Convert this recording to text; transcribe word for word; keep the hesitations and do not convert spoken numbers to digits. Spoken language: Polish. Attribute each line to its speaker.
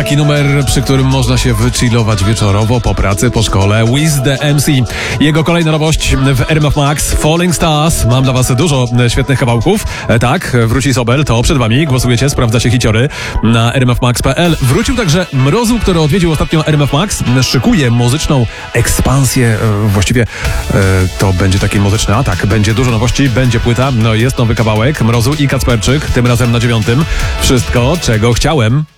Speaker 1: Taki numer, przy którym można się wychillować wieczorowo, po pracy, po szkole. Wiz the M C. Jego kolejna nowość w R M F Max, Falling Stars. Mam dla was dużo świetnych kawałków. E, tak, wróci Sobel, to przed wami. Głosujecie, sprawdzacie hiciory na r m f max kropka p l. Wrócił także Mrozu, który odwiedził ostatnio R M F Max. Szykuje muzyczną ekspansję. E, właściwie e, to będzie taki muzyczny atak. Będzie dużo nowości, będzie płyta. No jest nowy kawałek Mrozu i Kacperczyk. Tym razem na dziewiątym. Wszystko, czego chciałem.